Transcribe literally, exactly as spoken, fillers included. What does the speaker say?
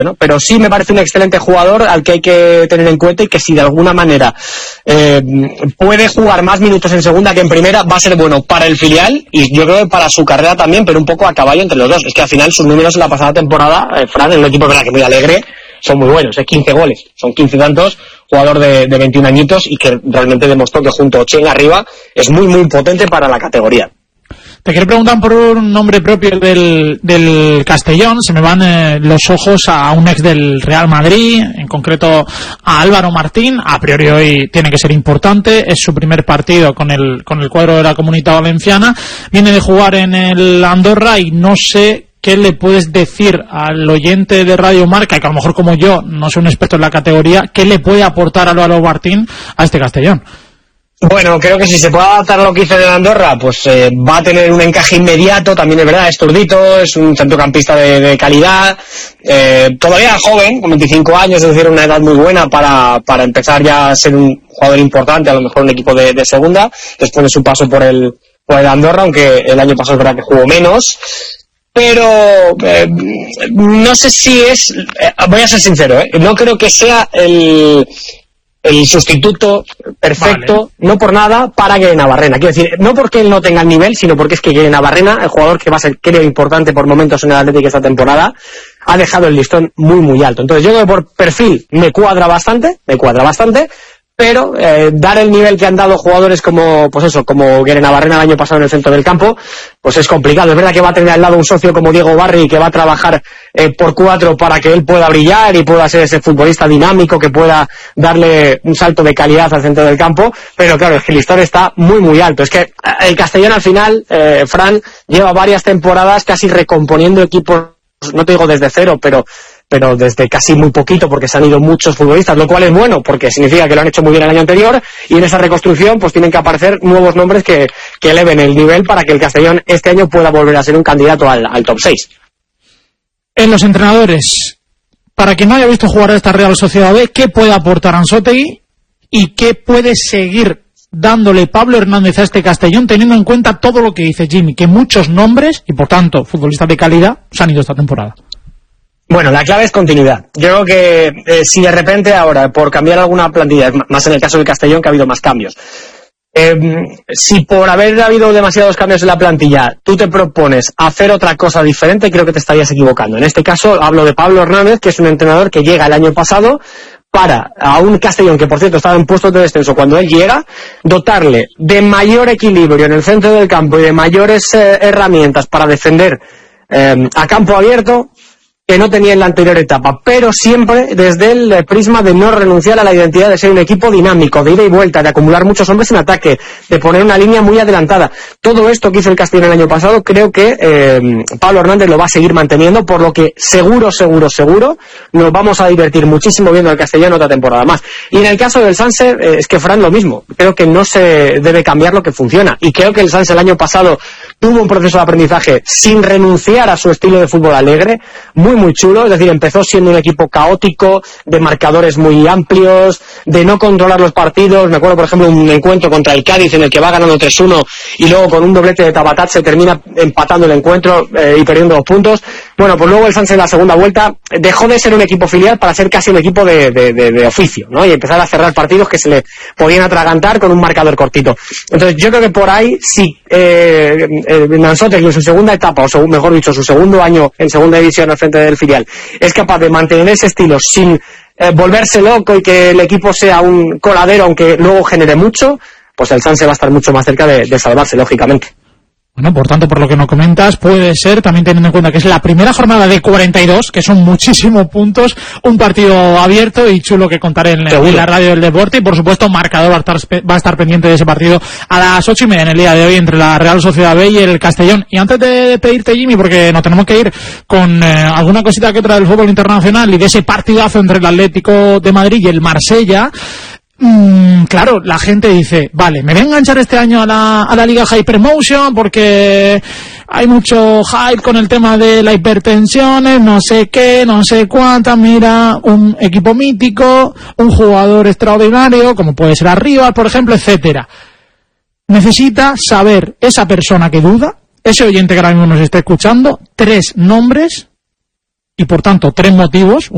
¿no? Pero sí me parece un excelente jugador al que hay que tener en cuenta y que si de alguna manera eh, puede jugar más minutos en segunda que en primera, va a ser bueno para el filial y yo creo que para su carrera también, pero un poco a caballo entre los dos. Es que al final sus números en la pasada temporada, eh, Fran, en un equipo que muy alegre, son muy buenos, es quince goles, son quince tantos, jugador de, de veintiún añitos y que realmente demostró que junto a Ochen arriba es muy muy potente para la categoría. Te quiero preguntar por un nombre propio del, del Castellón. Se me van eh, los ojos a un ex del Real Madrid, en concreto a Álvaro Martín. A priori hoy tiene que ser importante. Es su primer partido con el, con el cuadro de la Comunitat Valenciana. Viene de jugar en el Andorra y no sé qué le puedes decir al oyente de Radio Marca, que a lo mejor como yo no soy un experto en la categoría, ¿qué le puede aportar Álvaro Martín a este Castellón? Bueno, creo que si se puede adaptar a lo que hizo en Andorra, pues eh, va a tener un encaje inmediato, también es verdad, es zurdito, es un centrocampista de, de calidad, eh, todavía joven, con veinticinco años, es decir, una edad muy buena para, para empezar ya a ser un jugador importante, a lo mejor un equipo de, de segunda, después de su paso por el, por el Andorra, aunque el año pasado es verdad que jugó menos. Pero eh, no sé si es, eh, voy a ser sincero, eh, no creo que sea el... el sustituto perfecto, vale. No por nada, para Guede Navarrena. Quiero decir, no porque él no tenga el nivel, sino porque es que Guede Navarrena, el jugador que va a ser, creo, importante por momentos en el Atlético esta temporada, ha dejado el listón muy, muy alto. Entonces, yo creo que por perfil me cuadra bastante, me cuadra bastante, pero eh, dar el nivel que han dado jugadores como, pues eso, como Guede Navarrena el año pasado en el centro del campo, pues es complicado. Es verdad que va a tener al lado un socio como Diego Barri que va a trabajar eh, por cuatro para que él pueda brillar y pueda ser ese futbolista dinámico que pueda darle un salto de calidad al centro del campo, pero claro, es que el listón está muy muy alto. Es que el Castellón al final, eh, Fran, lleva varias temporadas casi recomponiendo equipos, no te digo desde cero, pero pero desde casi muy poquito, porque se han ido muchos futbolistas, lo cual es bueno, porque significa que lo han hecho muy bien el año anterior, y en esa reconstrucción pues tienen que aparecer nuevos nombres que, que eleven el nivel para que el Castellón este año pueda volver a ser un candidato al, al top seis. En los entrenadores, para quien no haya visto jugar a esta Real Sociedad B, ¿qué puede aportar Anzotegui y qué puede seguir dándole Pablo Hernández a este Castellón, teniendo en cuenta todo lo que dice Jimmy, que muchos nombres, y por tanto futbolistas de calidad, se han ido esta temporada? Bueno, la clave es continuidad. Yo creo que eh, si de repente ahora, por cambiar alguna plantilla, más en el caso del Castellón, que ha habido más cambios, eh, si por haber habido demasiados cambios en la plantilla, tú te propones hacer otra cosa diferente, creo que te estarías equivocando. En este caso hablo de Pablo Hernández, que es un entrenador que llega el año pasado para a un Castellón que, por cierto, estaba en puestos de descenso cuando él llega, dotarle de mayor equilibrio en el centro del campo y de mayores eh, herramientas para defender eh, a campo abierto, que no tenía en la anterior etapa, pero siempre desde el prisma de no renunciar a la identidad de ser un equipo dinámico, de ida y vuelta, de acumular muchos hombres en ataque, de poner una línea muy adelantada. Todo esto que hizo el Castellón el año pasado, creo que eh, Pablo Hernández lo va a seguir manteniendo, por lo que seguro, seguro, seguro nos vamos a divertir muchísimo viendo al Castellón otra temporada más. Y en el caso del Sanse, eh, es que Fran lo mismo, creo que no se debe cambiar lo que funciona, y creo que el Sanse el año pasado tuvo un proceso de aprendizaje sin renunciar a su estilo de fútbol alegre, muy muy chulo, es decir, empezó siendo un equipo caótico, de marcadores muy amplios, de no controlar los partidos. Me acuerdo, por ejemplo, un encuentro contra el Cádiz en el que va ganando tres uno y luego con un doblete de Tabatat se termina empatando el encuentro eh, y perdiendo dos puntos. Bueno, pues luego el Sanse en la segunda vuelta dejó de ser un equipo filial para ser casi un equipo de, de, de, de oficio, ¿no? Y empezar a cerrar partidos que se le podían atragantar con un marcador cortito. Entonces yo creo que por ahí sí, eh, eh, Anzotegui en su segunda etapa, o según, mejor dicho, su segundo año en segunda división al frente del filial, es capaz de mantener ese estilo sin eh, volverse loco y que el equipo sea un coladero aunque luego genere mucho, pues el Sanse va a estar mucho más cerca de, de salvarse, lógicamente. Bueno, por tanto, por lo que nos comentas, puede ser, también teniendo en cuenta que es la primera jornada de cuarenta y dos, que son muchísimos puntos, un partido abierto y chulo que contaré en, en la radio del deporte, y por supuesto Marcador va a estar, va a estar pendiente de ese partido a las ocho y media en el día de hoy entre la Real Sociedad B y el Castellón. Y antes de pedirte, Jimmy, porque nos tenemos que ir con eh, alguna cosita que otra del fútbol internacional y de ese partidazo entre el Atlético de Madrid y el Marsella, Mm, claro, la gente dice, vale, me voy a enganchar este año a la, a la Liga Hypermotion porque hay mucho hype con el tema de la hipertensiones, no sé qué, no sé cuántas. Mira, un equipo mítico, un jugador extraordinario, como puede ser Arriba, por ejemplo, etcétera. Necesita saber esa persona que duda, ese oyente que ahora mismo nos está escuchando, tres nombres y por tanto tres motivos.